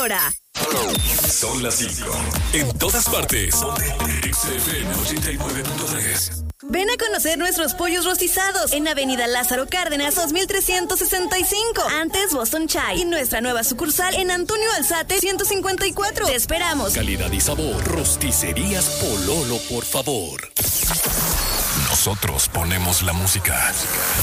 hora. Son las 5. En todas partes. XFM 89.3. Ven a conocer nuestros pollos rostizados en Avenida Lázaro Cárdenas 2365, antes Boston Chai, y nuestra nueva sucursal en Antonio Alzate 154. Te esperamos. Calidad y sabor. Rosticerías Pololo, por favor. Nosotros ponemos la música.